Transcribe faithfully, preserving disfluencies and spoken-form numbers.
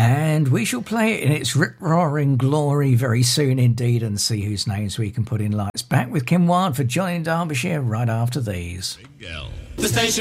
And we shall play it in its rip-roaring glory very soon indeed and see whose names we can put in lights. Back with Kim Wilde for Johnny Derbyshire right after these. The station